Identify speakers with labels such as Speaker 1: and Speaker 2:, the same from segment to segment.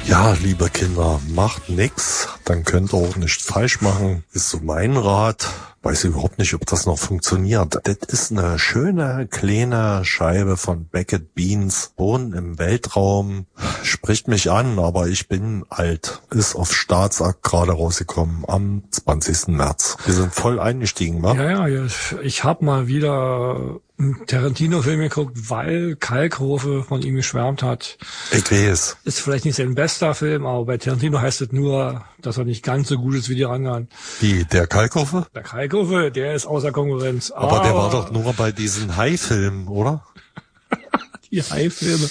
Speaker 1: Ja, liebe Kinder, macht nix, dann könnt ihr auch nichts falsch machen, ist so mein Rat. Weiß überhaupt nicht, ob das noch funktioniert. Das ist eine schöne, kleine Scheibe von Beckett Beans. Bohnen im Weltraum. Spricht mich an, aber ich bin alt. Ist auf Staatsakt gerade rausgekommen am 20. März. Wir sind voll eingestiegen, wa?
Speaker 2: Ja. Ich habe mal wieder einen Tarantino-Film geguckt, weil Kalkofe von ihm geschwärmt hat.
Speaker 1: Ich weiß.
Speaker 2: Ist vielleicht nicht sein bester Film, aber bei Tarantino heißt es nur, dass er nicht ganz so gut ist wie die anderen.
Speaker 1: Wie, der Kalkofe?
Speaker 2: Der Kalkofe, der ist außer Konkurrenz.
Speaker 1: Aber der war doch nur bei diesen Hai-Filmen, oder?
Speaker 2: Die Hai-Filme.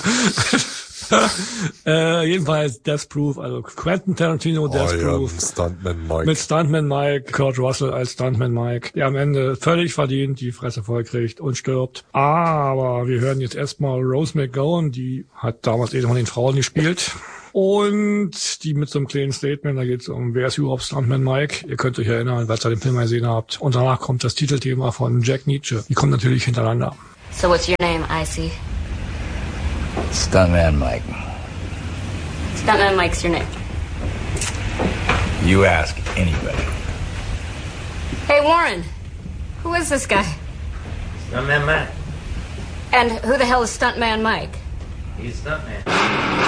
Speaker 2: Jedenfalls Death Proof, also Quentin Tarantino, Death Proof.
Speaker 1: Stuntman Mike.
Speaker 2: Mit Stuntman Mike, Kurt Russell als Stuntman Mike, der am Ende völlig verdient die Fresse voll kriegt und stirbt. Aber wir hören jetzt erstmal Rose McGowan, die hat damals eine von den Frauen gespielt. Und die mit so einem kleinen Statement, da geht es um, wer ist überhaupt Stuntman Mike? Ihr könnt euch erinnern, weil ihr den Film mal gesehen habt. Und danach kommt das Titelthema von Jack Nietzsche. Die kommen natürlich hintereinander.
Speaker 3: So what's your name, Icy?
Speaker 4: Stuntman Mike.
Speaker 3: Stuntman Mike's your name.
Speaker 4: You ask anybody.
Speaker 3: Hey, Warren. Who is this guy?
Speaker 5: Stuntman Mike.
Speaker 3: And who the hell is Stuntman Mike?
Speaker 5: He's Stuntman.